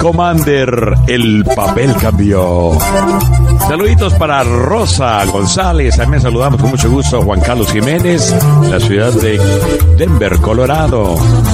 Commander, el papel cambió. Saluditos para Rosa González. También saludamos con mucho gusto a Juan Carlos Jiménez, la ciudad de Denver, Colorado.